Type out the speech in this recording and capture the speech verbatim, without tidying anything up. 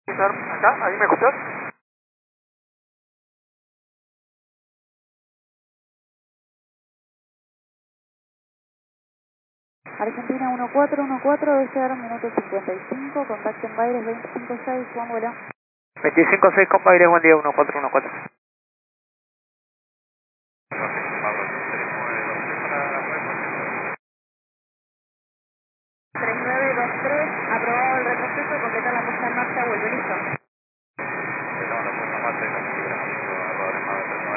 Acá, ahí me escuchas. Argentina uno cuatro uno cuatro, debe llegar a un minuto cincuenta y cinco, contacto en Baires veinticinco seis, Juan vuelo. veinticinco seis con Baires, buen día, uno cuatro uno cuatro. tres nueve dos tres, aprobado el retroceso, completa la puesta en marcha, vuelve listo.